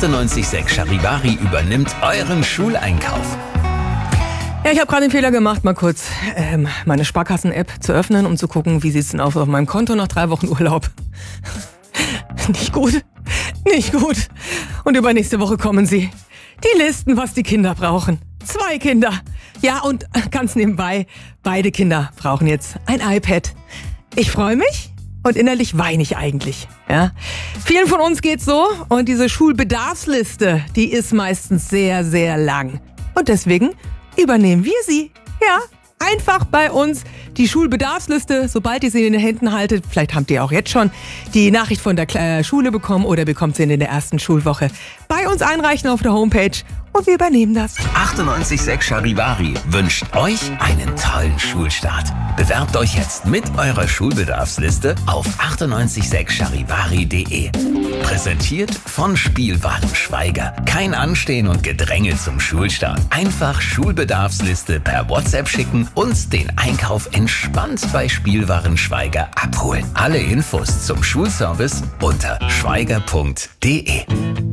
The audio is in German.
98,6 Charivari übernimmt euren Schuleinkauf. Ja, ich habe gerade den Fehler gemacht, mal kurz meine Sparkassen-App zu öffnen, um zu gucken, wie sieht's denn aus auf meinem Konto nach 3 Wochen Urlaub. Nicht gut. Und übernächste Woche kommen sie. Die Listen, was die Kinder brauchen. 2 Kinder. Ja, und ganz nebenbei, beide Kinder brauchen jetzt ein iPad. Ich freue mich und innerlich weine ich eigentlich. Ja. Vielen von uns geht's so und diese Schulbedarfsliste, die ist meistens sehr, sehr lang. Und deswegen übernehmen wir sie. Ja, einfach bei uns die Schulbedarfsliste, sobald ihr sie in den Händen haltet, vielleicht habt ihr auch jetzt schon die Nachricht von der Schule bekommen oder bekommt sie in der ersten Schulwoche, bei uns einreichen auf der Homepage und wir übernehmen das. 98,6 Charivari wünscht euch einen tollen Schulstart. Bewerbt euch jetzt mit eurer Schulbedarfsliste auf 98,6charivari.de. Präsentiert von Spielwaren Schwaiger. Kein Anstehen und Gedränge zum Schulstart. Einfach Schulbedarfsliste per WhatsApp schicken und den Einkauf entspannt bei Spielwaren Schwaiger abholen. Alle Infos zum Schulservice unter schwaiger.de.